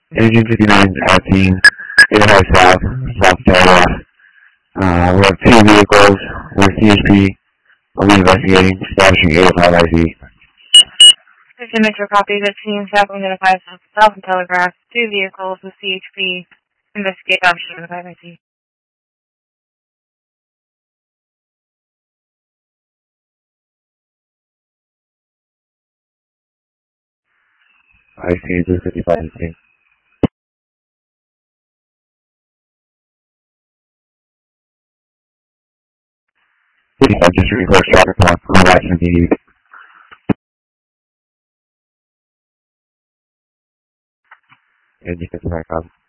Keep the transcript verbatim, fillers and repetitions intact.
Engine fifty-nine at scene, eight oh South, South Tower. Uh, we have two vehicles with C H P. I'll be investigating, establishing eight oh five I Z. fifty Metro copy, fifteen South identified South and Telegraph, two vehicles with C H P. Investigate establishing eight oh five I Z. I see, two fifty-five I Z. fifty-five just reverse traffic block from the Washington D C. And you can back up.